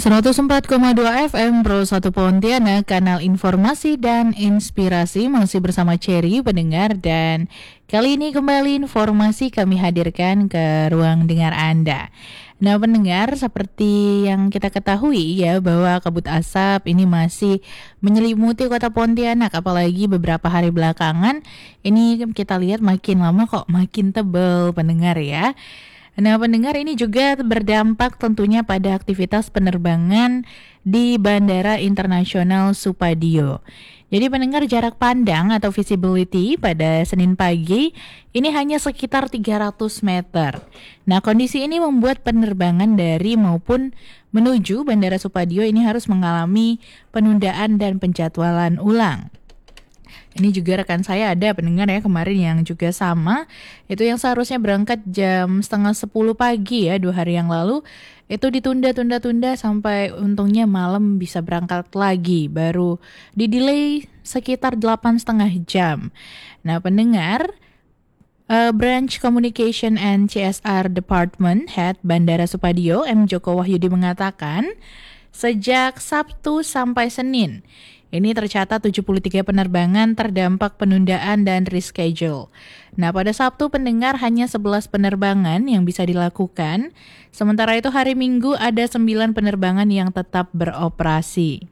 104,2 FM Pro 1 Pontianak, kanal informasi dan inspirasi, masih bersama Cherry pendengar, dan kali ini kembali informasi kami hadirkan ke ruang dengar Anda. Nah pendengar, seperti yang kita ketahui ya, bahwa kabut asap ini masih menyelimuti kota Pontianak, apalagi beberapa hari belakangan ini kita lihat makin lama kok makin tebal pendengar ya. Nah, pendengar, ini juga berdampak tentunya pada aktivitas penerbangan di Bandara Internasional Supadio. Jadi pendengar, jarak pandang atau visibility pada Senin pagi ini hanya sekitar 300 meter. Nah, kondisi ini membuat penerbangan dari maupun menuju Bandara Supadio ini harus mengalami penundaan dan penjadwalan ulang. Ini juga rekan saya ada pendengar ya kemarin yang juga sama, itu yang seharusnya berangkat jam 9:30 pagi ya 2 hari yang lalu, itu ditunda sampai untungnya malam bisa berangkat lagi, baru di-delay sekitar 8,5 jam. Nah pendengar, Branch Communication and CSR Department Head Bandara Supadio M. Joko Wahyudi mengatakan, sejak Sabtu sampai Senin ini tercatat 73 penerbangan terdampak penundaan dan reschedule. Nah, pada Sabtu pendengar hanya 11 penerbangan yang bisa dilakukan. Sementara itu hari Minggu ada 9 penerbangan yang tetap beroperasi.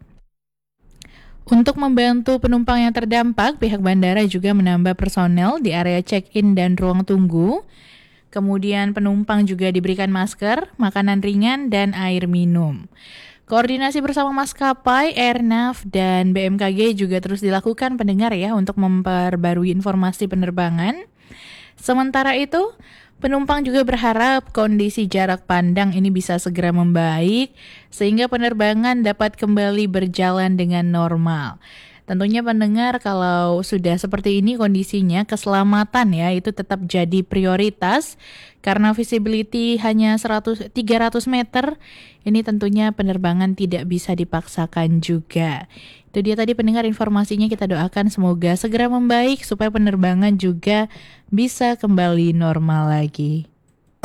Untuk membantu penumpang yang terdampak, pihak bandara juga menambah personel di area check-in dan ruang tunggu. Kemudian penumpang juga diberikan masker, makanan ringan, dan air minum. Koordinasi bersama maskapai, Airnav, dan BMKG juga terus dilakukan pendengar ya untuk memperbarui informasi penerbangan. Sementara itu, penumpang juga berharap kondisi jarak pandang ini bisa segera membaik sehingga penerbangan dapat kembali berjalan dengan normal. Tentunya pendengar, kalau sudah seperti ini kondisinya, keselamatan ya itu tetap jadi prioritas karena visibility hanya 300 meter. Ini tentunya penerbangan tidak bisa dipaksakan juga. Itu dia tadi pendengar informasinya, kita doakan semoga segera membaik supaya penerbangan juga bisa kembali normal lagi.